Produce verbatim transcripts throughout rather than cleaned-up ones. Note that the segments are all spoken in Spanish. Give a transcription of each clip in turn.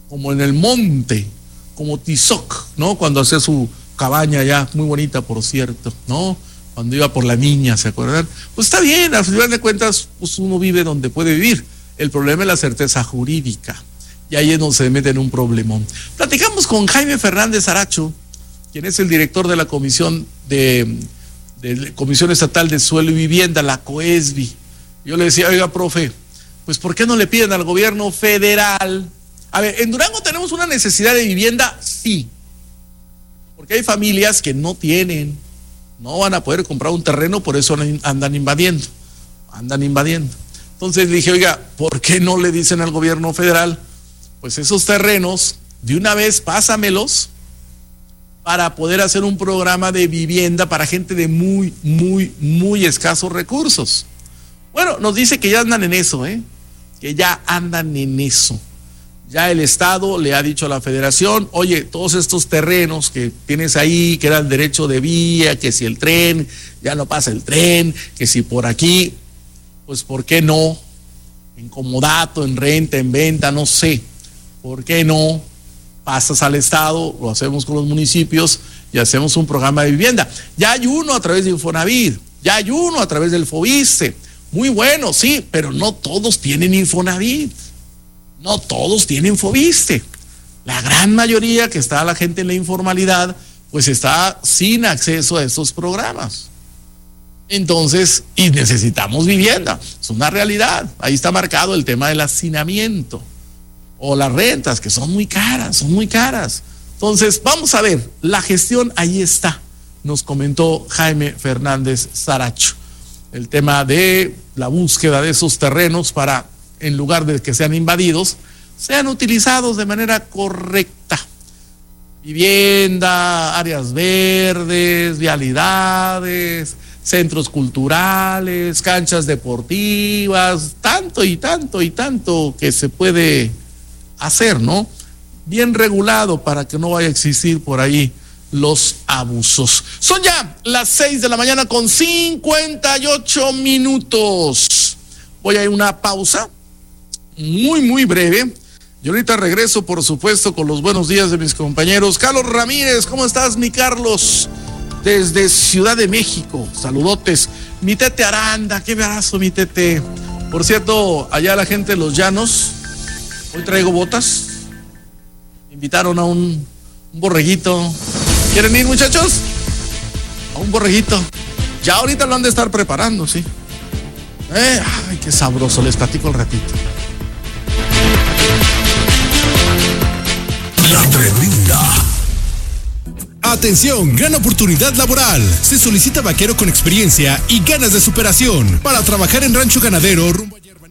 como en el monte, como Tizoc, ¿no? Cuando hacía su cabaña allá, muy bonita por cierto, ¿no? Cuando iba por la niña, ¿se acuerdan? Pues está bien, al final de cuentas, pues uno vive donde puede vivir. El problema es la certeza jurídica, y ahí es donde se mete en un problemón. Platicamos con Jaime Fernández Saracho, quien es el director de la Comisión de, de la Comisión Estatal de Suelo y Vivienda, la COESBI. Yo le decía, oiga, profe, pues ¿por qué no le piden al gobierno federal? A ver, en Durango tenemos una necesidad de vivienda, sí, porque hay familias que no tienen, no van a poder comprar un terreno, por eso andan invadiendo, andan invadiendo. Entonces dije, oiga, ¿por qué no le dicen al gobierno federal, pues esos terrenos, de una vez pásamelos para poder hacer un programa de vivienda para gente de muy, muy, muy escasos recursos? Bueno, nos dice que ya andan en eso, ¿eh? Que ya andan en eso. Ya el Estado le ha dicho a la Federación, oye, todos estos terrenos que tienes ahí, que eran derecho de vía, que si el tren, ya no pasa el tren, que si por aquí, pues ¿por qué no? En comodato, en renta, en venta, no sé. ¿Por qué no pasas al Estado, lo hacemos con los municipios y hacemos un programa de vivienda? Ya hay uno a través de Infonavit, ya hay uno a través del Fobiste. Muy bueno, sí, pero no todos tienen Infonavit. No todos tienen Fobiste. La gran mayoría que está la gente en la informalidad, pues está sin acceso a estos programas. Entonces, y necesitamos vivienda. Es una realidad. Ahí está marcado el tema del hacinamiento o las rentas, que son muy caras, son muy caras. Entonces, vamos a ver, la gestión ahí está, nos comentó Jaime Fernández Saracho. El tema de la búsqueda de esos terrenos para, en lugar de que sean invadidos, sean utilizados de manera correcta. Vivienda, áreas verdes, vialidades, centros culturales, canchas deportivas, tanto y tanto y tanto que se puede hacer, ¿no? Bien regulado para que no vaya a existir por ahí los abusos. Son ya las seis de la mañana con cincuenta y ocho minutos. Voy a ir a una pausa muy, muy breve. Y ahorita regreso, por supuesto, con los buenos días de mis compañeros. Carlos Ramírez, ¿cómo estás, mi Carlos? Desde Ciudad de México, saludotes. Mi Tete Aranda, qué abrazo, mi Tete. Por cierto, allá la gente de Los Llanos, hoy traigo botas. Me invitaron a un, un borreguito. ¿Quieren ir, muchachos? A un borreguito. Ya ahorita lo han de estar preparando, sí. Eh, ay, qué sabroso, les platico al ratito. La Tremenda. Atención, gran oportunidad laboral. Se solicita vaquero con experiencia y ganas de superación para trabajar en rancho ganadero rumbo a Yerba.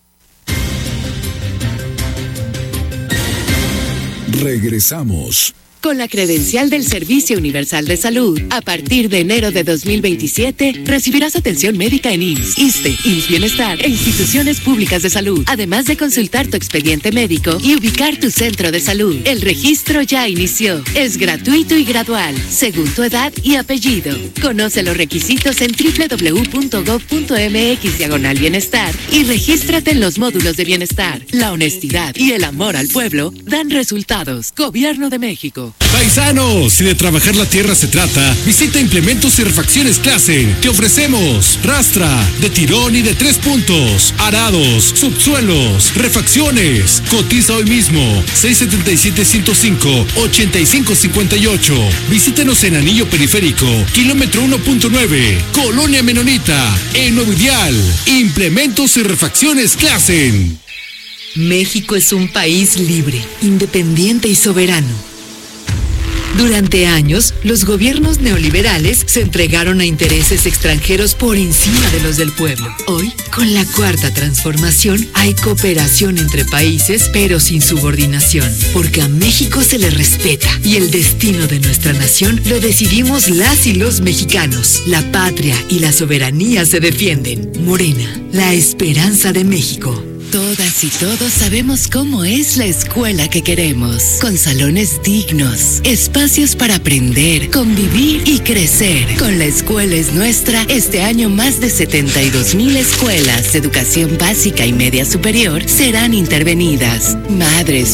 Regresamos. Con la credencial del Servicio Universal de Salud, a partir de enero de dos mil veintisiete, recibirás atención médica en I M S S, ISSSTE, I M S S Bienestar e instituciones públicas de salud, además de consultar tu expediente médico y ubicar tu centro de salud. El registro ya inició. Es gratuito y gradual, según tu edad y apellido. Conoce los requisitos en doble u doble u doble u punto gob punto eme equis diagonal bienestar y regístrate en los módulos de bienestar. La honestidad y el amor al pueblo dan resultados. Gobierno de México. Paisanos, si de trabajar la tierra se trata, visita Implementos y Refacciones Clasen. Te ofrecemos rastra, de tirón y de tres puntos, arados, subsuelos, refacciones. Cotiza hoy mismo, seis siete siete, ciento cinco, ochenta y cinco cincuenta y ocho. Visítenos en Anillo Periférico, kilómetro uno punto nueve, Colonia Menonita, en Nuevo Ideal. Implementos y Refacciones Clasen. México es un país libre, independiente y soberano. Durante años, los gobiernos neoliberales se entregaron a intereses extranjeros por encima de los del pueblo. Hoy, con la cuarta transformación, hay cooperación entre países, pero sin subordinación, porque a México se le respeta y el destino de nuestra nación lo decidimos las y los mexicanos. La patria y la soberanía se defienden. Morena, la esperanza de México. Todas y todos sabemos cómo es la escuela que queremos, con salones dignos, espacios para aprender, convivir y crecer. Con La Escuela es Nuestra, este año más de setenta y dos mil escuelas de educación básica y media superior serán intervenidas. Madres,